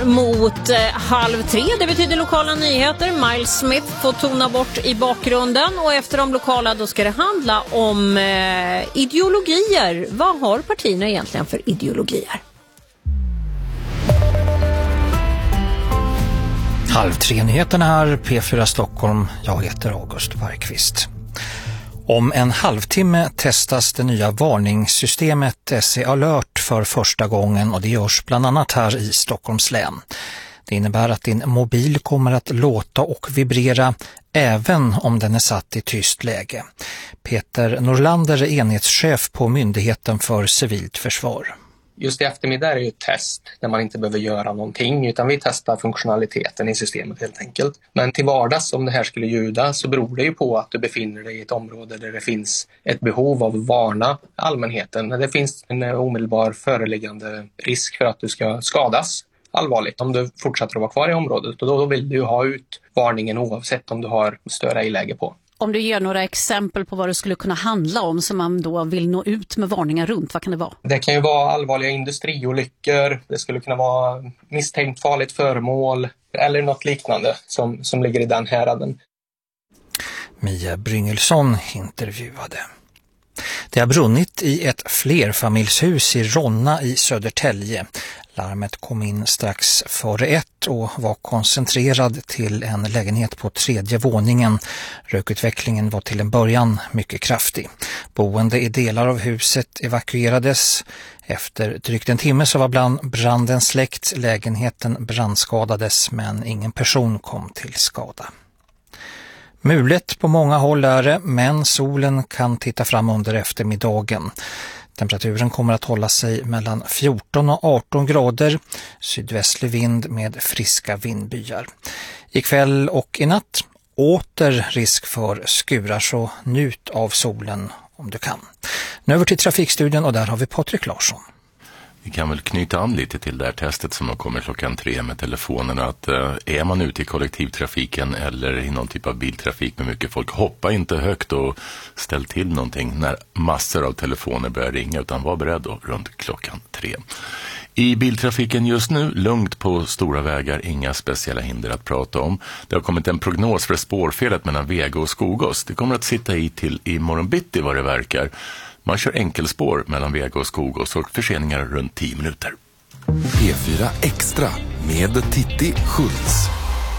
Mot 2:30, det betyder lokala nyheter. Miles Smith får tona bort i bakgrunden, och efter de lokala då ska det handla om ideologier. Vad har partierna egentligen för ideologier? 2:30-nyheterna här, P4 Stockholm. Jag heter August Bergqvist. Om en halvtimme testas det nya varningssystemet SE Alert för första gången, och det görs bland annat här i Stockholms län. Det innebär att din mobil kommer att låta och vibrera även om den är satt i tyst läge. Peter Norlander är enhetschef på Myndigheten för civilt försvar. Just i eftermiddag är det ju ett test där man inte behöver göra någonting, utan vi testar funktionaliteten i systemet helt enkelt. Men till vardags, om det här skulle ljuda, så beror det ju på att du befinner dig i ett område där det finns ett behov av att varna allmänheten. Det finns en omedelbar föreliggande risk för att du ska skadas allvarligt om du fortsätter att vara kvar i området, och då vill du ha ut varningen oavsett om du har större läge på. Om du ger några exempel på vad det skulle kunna handla om som man då vill nå ut med varningar runt, vad kan det vara? Det kan ju vara allvarliga industriolyckor, det skulle kunna vara misstänkt farligt föremål eller något liknande som ligger i den häraden. Mia Bryngelsson intervjuade. Det har brunnit i ett flerfamiljshus i Ronna i Södertälje. Larmet kom in strax före 1 och var koncentrerad till en lägenhet på 3:e våningen. Rökutvecklingen var till en början mycket kraftig. Boende i delar av huset evakuerades. Efter drygt en timme så var branden släckt. Lägenheten brandskadades, men ingen person kom till skada. Mulet på många håll är det, men solen kan titta fram under eftermiddagen. Temperaturen kommer att hålla sig mellan 14 och 18 grader, sydvästlig vind med friska vindbyar. Ikväll och i natt åter risk för skurar, så njut av solen om du kan. Nu över till trafikstudion, och där har vi Patrik Larsson. Vi kan väl knyta an lite till det här testet som har kommit 3:00 med telefonerna, att är man ute i kollektivtrafiken eller i någon typ av biltrafik med mycket folk, hoppa inte högt och ställ till någonting när massor av telefoner börjar ringa, utan var beredd då runt 3:00. I biltrafiken just nu, lugnt på stora vägar, inga speciella hinder att prata om. Det har kommit en prognos för spårfelet mellan Vega och Skogås. Det kommer att sitta i till i morgon bitti vad det verkar. Man kör enkelspår mellan Vega och Skogås och förseningar runt 10 minuter. P4 Extra med Titti Schultz.